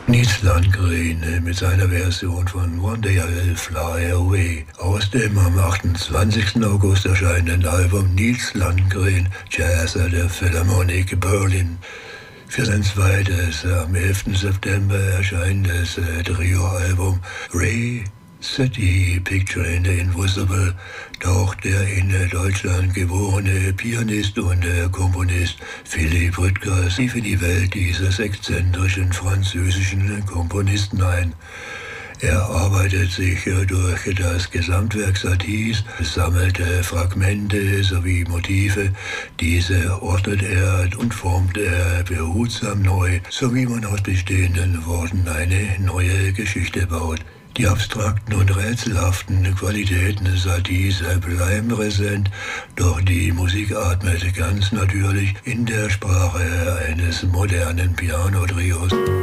Nils Landgren mit seiner Version von One Day I'll Fly Away aus dem am 28. August erscheinenden Album Nils Landgren Jazz at the Philharmonic Berlin. Für sein zweites am 11. September erscheinendes Trio-Album Ray City Picture in the Invisible taucht der in Deutschland geborene Pianist und Komponist Philipp Rüttgers tief in die Welt dieses exzentrischen französischen Komponisten ein. Er arbeitet sich durch das Gesamtwerk Saties, sammelt Fragmente sowie Motive. Diese ordnet er und formt er behutsam neu, so wie man aus bestehenden Worten eine neue Geschichte baut. Die abstrakten und rätselhaften Qualitäten Saties bleiben präsent, doch die Musik atmet ganz natürlich in der Sprache eines modernen Piano-Trios.